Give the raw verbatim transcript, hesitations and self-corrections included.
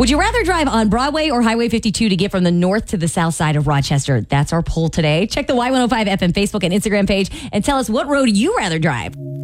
Would you rather drive on Broadway or Highway fifty-two to get from the north to the south side of Rochester? That's our poll today. Check the Y one oh five F M Facebook and Instagram page and tell us what road you rather drive.